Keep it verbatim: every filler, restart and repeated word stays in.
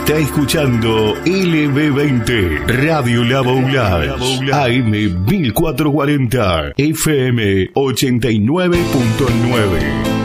Está escuchando L B veinte, Radio La Boulage, A M mil cuatrocientos cuarenta, F M ochenta y nueve punto nueve.